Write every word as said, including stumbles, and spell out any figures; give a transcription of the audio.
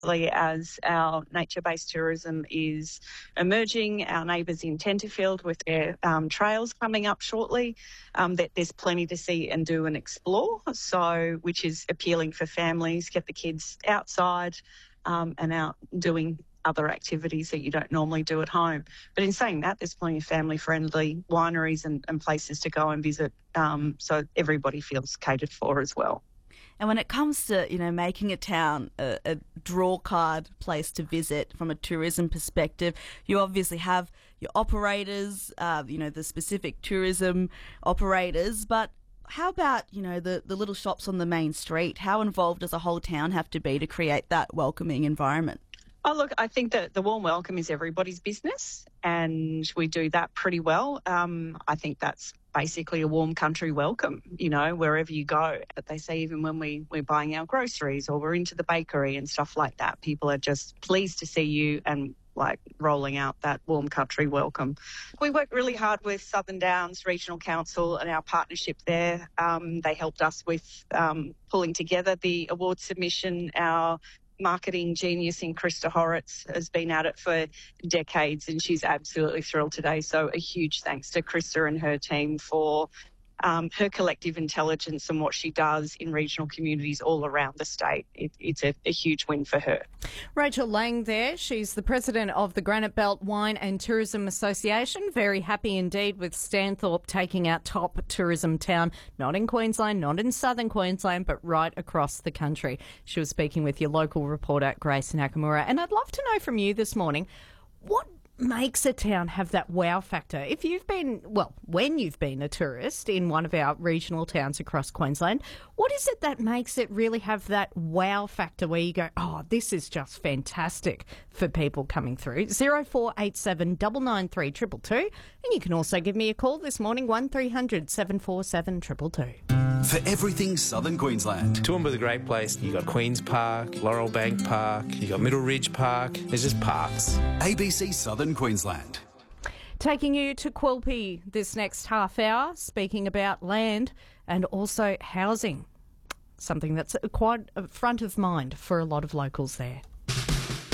as our nature-based tourism is emerging. Our neighbours in Tenterfield with their um, trails coming up shortly, um, that there's plenty to see and do and explore, so which is appealing for families, get the kids outside um, and out doing other activities that you don't normally do at home. But in saying that, there's plenty of family-friendly wineries and, and places to go and visit, um, so everybody feels catered for as well. And when it comes to, you know, making a town a, a draw card place to visit from a tourism perspective, you obviously have your operators, uh, you know, the specific tourism operators, but how about, you know, the, the little shops on the main street? How involved does a whole town have to be to create that welcoming environment? Oh, look, I think that the warm welcome is everybody's business, and we do that pretty well. Um, I think that's basically a warm country welcome, you know, wherever you go. But they say even when we, we're buying our groceries or we're into the bakery and stuff like that, people are just pleased to see you and like rolling out that warm country welcome. We work really hard with Southern Downs Regional Council and our partnership there. Um, they helped us with um, pulling together the award submission. Our marketing genius in Krista Horitz has been at it for decades, and she's absolutely thrilled today. So a huge thanks to Krista and her team for um, her collective intelligence and what she does in regional communities all around the state. It, it's a, a huge win for her. Rachel Lang there. She's the president of the Granite Belt Wine and Tourism Association. Very happy indeed with Stanthorpe taking out top tourism town, not in Queensland, not in southern Queensland, but right across the country. She was speaking with your local reporter, Grace Nakamura. And I'd love to know from you this morning, what makes a town have that wow factor? If you've been, well, when you've been a tourist in one of our regional towns across Queensland, what is it that makes it really have that wow factor where you go, oh, this is just fantastic for people coming through? zero four eight seven nine nine three two two two. And you can also give me a call this morning, one three hundred seven four seven two two two. For everything Southern Queensland. Toowoomba's a great place. You got Queen's Park, Laurel Bank Park, you got Middle Ridge Park. There's just parks. A B C Southern Queensland. Taking you to Quilpie this next half hour, speaking about land and also housing, something that's quite front of mind for a lot of locals there.